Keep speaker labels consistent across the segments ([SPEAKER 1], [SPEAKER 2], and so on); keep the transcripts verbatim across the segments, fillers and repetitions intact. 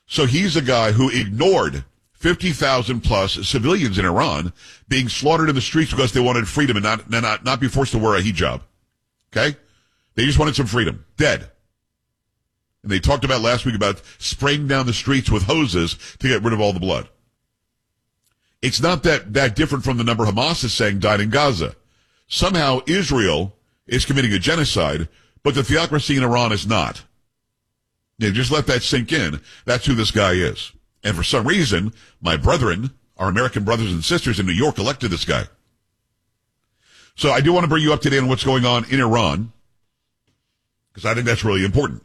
[SPEAKER 1] So he's a guy who ignored fifty thousand plus civilians in Iran being slaughtered in the streets because they wanted freedom and not, not, not be forced to wear a hijab. Okay? They just wanted some freedom. Dead. And they talked about last week about spraying down the streets with hoses to get rid of all the blood. It's not that, that different from the number Hamas is saying died in Gaza. Somehow Israel is committing a genocide, but the theocracy in Iran is not. Yeah, just let that sink in. That's who this guy is. And for some reason, my brethren, our American brothers and sisters in New York, elected this guy. So I do want to bring you up to date on what's going on in Iran, because I think that's really important.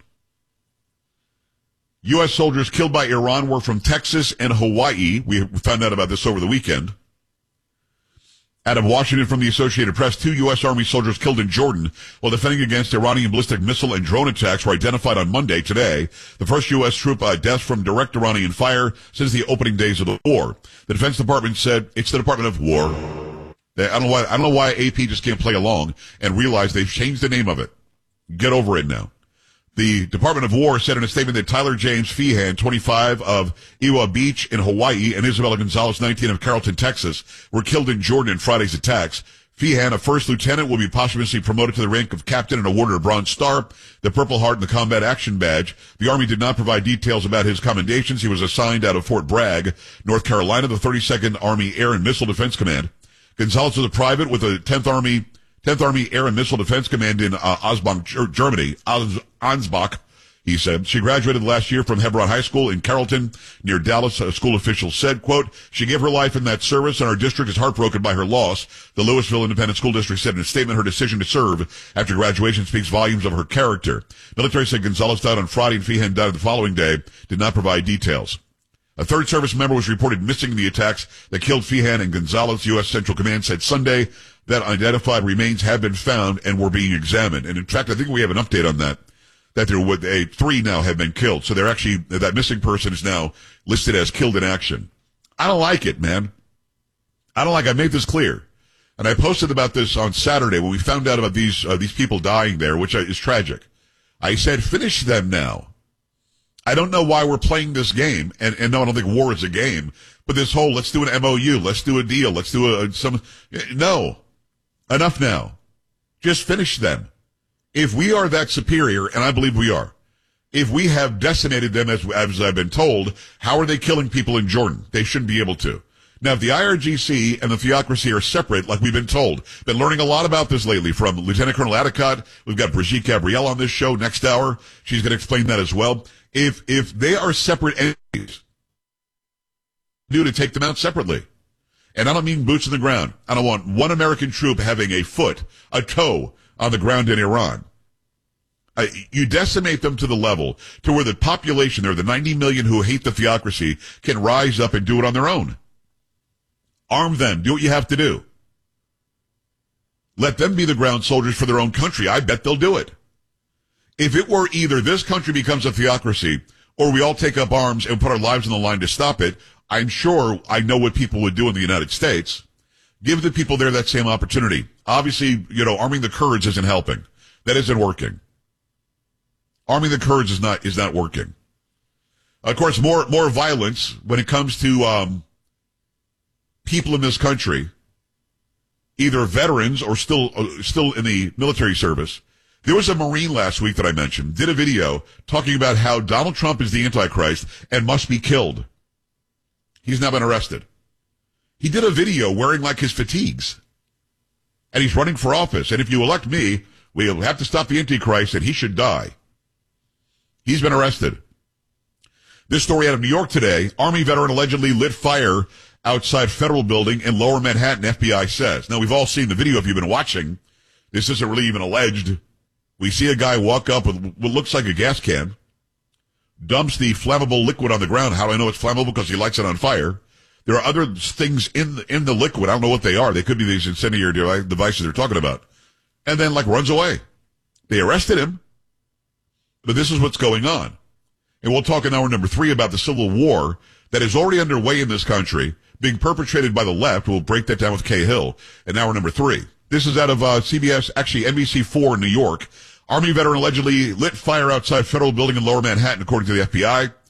[SPEAKER 1] U S soldiers killed by Iran were from Texas and Hawaii. We found out about this over the weekend. Out of Washington from the Associated Press, two U S Army soldiers killed in Jordan while defending against Iranian ballistic missile and drone attacks were identified on Monday today. The first U S troop uh, death from direct Iranian fire since the opening days of the war. The Defense Department said it's the Department of War. They, I don't know why, I don't know why A P just can't play along and realize they've changed the name of it. Get over it now. The Department of War said in a statement that Tyler James Feehan, twenty-five, of Iwa Beach in Hawaii, and Isabella Gonzalez, nineteen, of Carrollton, Texas, were killed in Jordan in Friday's attacks. Feehan, a first lieutenant, will be posthumously promoted to the rank of captain and awarded a Bronze Star, the Purple Heart, and the Combat Action Badge. The Army did not provide details about his commendations. He was assigned out of Fort Bragg, North Carolina, the thirty-second Army Air and Missile Defense Command. Gonzalez was a private with the tenth Army tenth Army Air and Missile Defense Command in uh, Osbach, Germany. Os- Ansbach, he said. She graduated last year from Hebron High School in Carrollton, near Dallas. A school official said, quote, she gave her life in that service, and our district is heartbroken by her loss. The Louisville Independent School District said in a statement her decision to serve after graduation speaks volumes of her character. Military said Gonzalez died on Friday and Feehan died the following day, did not provide details. A third service member was reported missing in the attacks that killed Feehan and Gonzalez. U S Central Command said Sunday that identified remains have been found and were being examined. And in fact, I think we have an update on that, that there were a, three now have been killed. So they're actually, that missing person is now listed as killed in action. I don't like it, man. I don't like, I made this clear. And I posted about this on Saturday when we found out about these, uh, these people dying there, which is tragic. I said, finish them now. I don't know why we're playing this game. And, and no, I don't think war is a game, but this whole, let's do an M O U, let's do a deal, let's do a, some, no. Enough now. Just finish them. If we are that superior, and I believe we are, if we have decimated them as, as I've been told, how are they killing people in Jordan? They shouldn't be able to. Now, if the I R G C and the theocracy are separate, like we've been told, been learning a lot about this lately from Lieutenant Colonel Atticott. We've got Brigitte Gabrielle on this show next hour. She's going to explain that as well. If, if they are separate entities, do to take them out separately. And I don't mean boots on the ground. I don't want one American troop having a foot, a toe on the ground in Iran. Uh, you decimate them to the level to where the population there, the ninety million who hate the theocracy, can rise up and do it on their own. Arm them. Do what you have to do. Let them be the ground soldiers for their own country. I bet they'll do it. If it were either this country becomes a theocracy or we all take up arms and put our lives on the line to stop it, I'm sure I know what people would do in the United States. Give the people there that same opportunity. Obviously, you know, arming the Kurds isn't helping. That isn't working. Arming the Kurds is not, is not working. Of course, more, more violence when it comes to, um, people in this country, either veterans or still, uh, still in the military service. There was a Marine last week that I mentioned, did a video talking about how Donald Trump is the Antichrist and must be killed. He's now been arrested. He did a video wearing like his fatigues. And he's running for office. And if you elect me, we'll have to stop the Antichrist and he should die. He's been arrested. This story out of New York today. Army veteran allegedly lit fire outside federal building in Lower Manhattan, F B I says. Now, we've all seen the video if you've been watching. This isn't really even alleged. We see a guy walk up with what looks like a gas can, dumps the flammable liquid on the ground. How do I know it's flammable? Because he lights it on fire. There are other things in the, in the liquid. I don't know what they are. They could be these incendiary devices they're talking about. And then, like, runs away. They arrested him. But this is what's going on. And we'll talk in hour number three about the civil war that is already underway in this country, being perpetrated by the left. We'll break that down with Kay Hill in hour number three. This is out of uh, C B S, actually N B C four in New York. Army veteran allegedly lit fire outside federal building in Lower Manhattan, according to the F B I.